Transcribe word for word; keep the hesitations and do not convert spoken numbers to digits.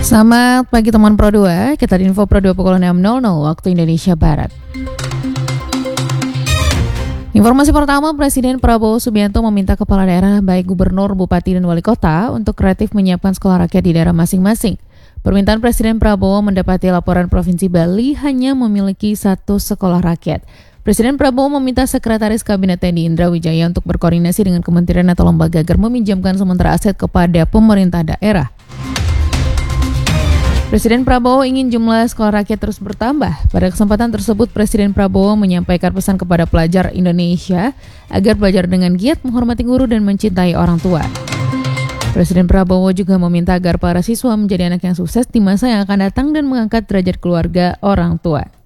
Selamat pagi teman Pro dua, kita di Info Pro dua pukul enam nol nol waktu Indonesia Barat. Informasi pertama, Presiden Prabowo Subianto meminta kepala daerah baik gubernur, bupati, dan wali kota untuk kreatif menyiapkan sekolah rakyat di daerah masing-masing. Permintaan Presiden Prabowo mendapati laporan Provinsi Bali hanya memiliki satu sekolah rakyat. Presiden Prabowo meminta Sekretaris Kabinet T E N I Indra Wijaya untuk berkoordinasi dengan kementerian atau lembaga agar meminjamkan sementara aset kepada pemerintah daerah. Presiden Prabowo ingin jumlah sekolah rakyat terus bertambah. Pada kesempatan tersebut, Presiden Prabowo menyampaikan pesan kepada pelajar Indonesia agar belajar dengan giat, menghormati guru, dan mencintai orang tua. Presiden Prabowo juga meminta agar para siswa menjadi anak yang sukses di masa yang akan datang dan mengangkat derajat keluarga orang tua.